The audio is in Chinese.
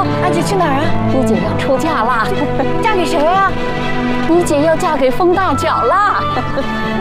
阿姐去哪儿啊？ 你姐要出嫁啦， 嫁给谁啊？ 你姐要嫁给风大脚啦。